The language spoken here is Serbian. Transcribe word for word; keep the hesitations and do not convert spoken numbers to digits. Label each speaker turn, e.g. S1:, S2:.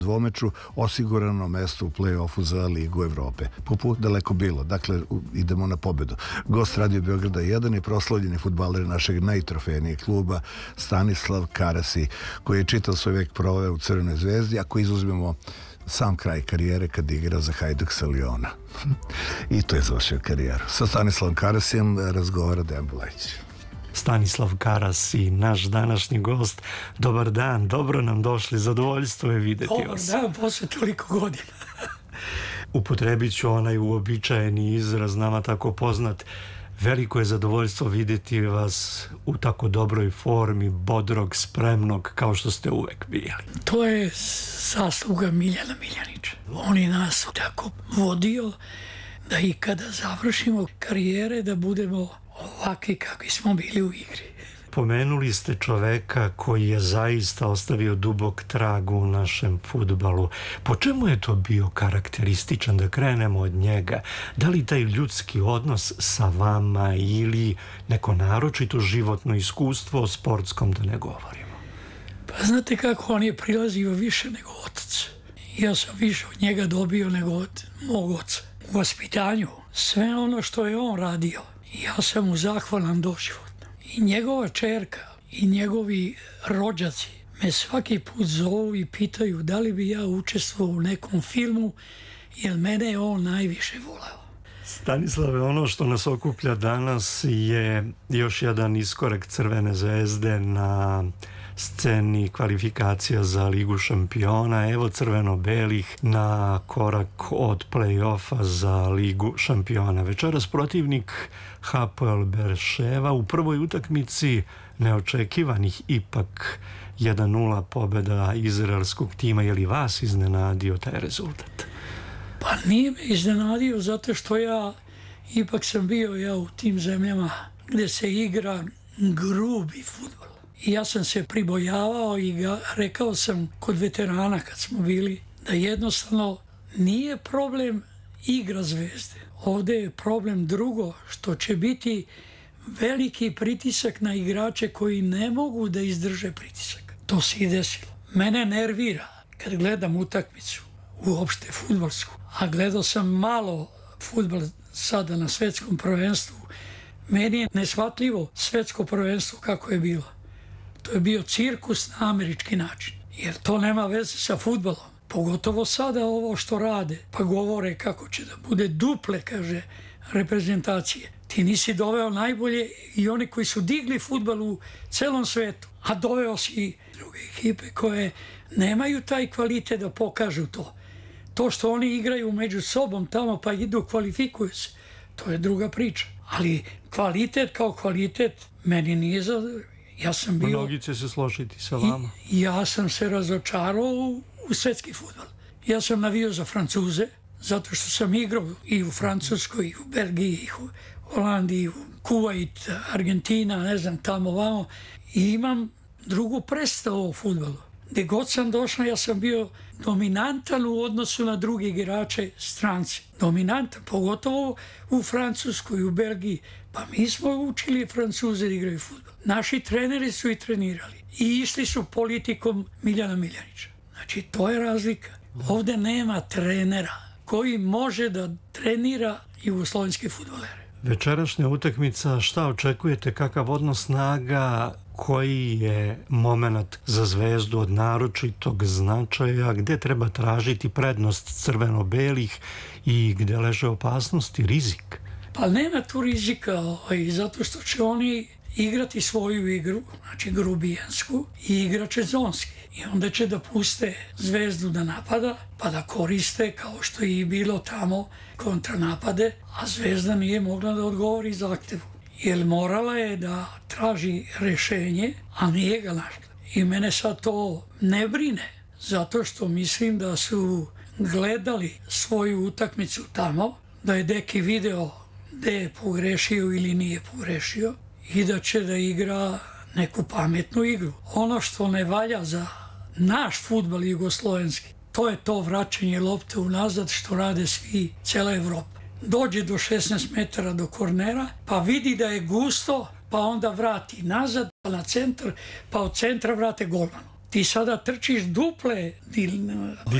S1: dvomeču osigurano mesto u play-offu za Ligu Evrope. Pupu daleko bilo. Dakle, idemo na pobedu. Gost Radio Beograda jedan je proslavljeni fudbaler našeg najtrofejnijeg kluba Stanislav Karasi, koji je čitav svoj vek proveo u Crvenoj zvezdi, ako izuzmemo sam kraj karijere kad igra za Hajduk sa Liona. I to je završio karijeru. Sa Stanislavom Karasijem razgovara Dejan Bulajić.
S2: Stanislav Karas i naš današnji gost. Dobar dan, dobro nam došli, zadovoljstvo je vidjeti
S3: Dobar
S2: vas.
S3: Dobar dan, posle toliko godina.
S2: Upotrebit ću onaj uobičajeni izraz, nama tako poznat. Veliko je zadovoljstvo vidjeti vas u tako dobroj formi, bodrog, spremnog, kao što ste uvek bili.
S3: To je zasluga Miljana Miljanića. On je nas tako vodio da i kada završimo karijere da budemo ovakvi kakvi smo bili u igri.
S2: Pomenuli ste čoveka koji je zaista ostavio dubok trag u našem fudbalu. Po čemu je to bio karakterističan, da krenemo od njega? Da li taj ljudski odnos sa vama ili neko naročito životno iskustvo, o sportskom da ne govorimo?
S3: Pa znate kako, on je prilazio više nego otac. Ja sam više od njega dobio nego od mog oca. U vaspitanju, sve ono što je on radio, ja sam mu zahvalan doživotno. I njegova čerka i njegovi rođaci me svaki put zovu i pitaju da li bi ja učestvovao u nekom filmu, jer mene je on najviše voleo.
S2: Stanislave, ono što nas okuplja danas je još jedan iskorak Crvene zvezde na sceni kvalifikacija za Ligu šampiona. Evo crveno-belih na korak od play-offa za Ligu šampiona. Večeras protivnik Hapoel Berševa u prvoj utakmici neočekivanih ipak jedan nula pobjeda izraelskog tima. Je li vas iznenadio taj rezultat?
S3: Pa nije me iznenadio zato što ja ipak sam bio ja u tim zemljama gdje se igra grubi fudbal. I ja sam se pribojavao i ga, rekao sam kod veterana kad smo bili da jednostavno nije problem igra Zvezde. Ovdje je problem drugo, što će biti veliki pritisak na igrače koji ne mogu da izdrže pritisak. To se i desilo. Mene nervira kad gledam utakmicu, uopšte fudbalsku, a gledao sam malo fudbal sada na svetskom prvenstvu. Meni je neshvatljivo svetsko prvenstvo kako je bilo. To je bio cirkus na američki način, jer to nema veze sa fudbalom. Pogotovo sada ovo što rade, pa govore kako će da bude duple, kaže, reprezentacije. Ti nisi doveo najbolje i oni koji su digli fudbal u celom svetu, a doveo si druge ekipe koje nemaju taj kvalitet da pokažu to. To što oni igraju među sobom tamo pa idu, kvalifikuju se, to je druga priča. Ali kvalitet kao kvalitet meni nije za... Ja sam bio...
S2: Mnogi će se složiti sa vama.
S3: I, ja sam se razočarao u, u svetski fudbal. Ja sam navio za Francuze, zato što sam igrao i u Francuskoj, i u Belgiji, i u Holandiji, u Kuvajt, Argentina, ne znam, tamo, vamo. I imam drugu predstavu o fudbalu. Gde god sam došao, ja sam bio dominantan u odnosu na drugi igrače stranci. Dominantan, pogotovo u Francuskoj i u Belgiji. Pa mi smo učili Francuze da igraju fudbal. Naši treneri su i trenirali. I išli su politikom Miljana Miljanića. Znači, to je razlika. Ovdje nema trenera koji može da trenira jugoslovenske fudbalere.
S2: Večerašnja utakmica, šta očekujete, kakav odnos snaga, koji je moment za Zvezdu od naročitog značaja, gdje treba tražiti prednost crveno-belih i gdje leže opasnost i rizik?
S3: Pa nema tu rizika, ovaj, zato što će oni igrati svoju igru, znači grubijansku, i igraće zonski. I onda će da puste Zvezdu da napada, pa da koriste, kao što je i bilo tamo, kontranapade, a Zvezda nije mogla da odgovori zahtevu. Jer morala je da traži rešenje, a nije ga našla. I mene sad to ne brine, zato što mislim da su gledali svoju utakmicu tamo, da je Deki video gde je pogrešio ili nije pogrešio i da će da igra neku pametnu igru. Ono što ne valja za naš fudbal jugoslovenski, to je to vraćanje lopte unazad što rade svi, cela Evropa. Dođe do šesnaest metara do kornera, pa vidi da je gusto, pa onda vrati nazad, pa na centar, pa od centra vrate golmanu. Ti sada trčiš duple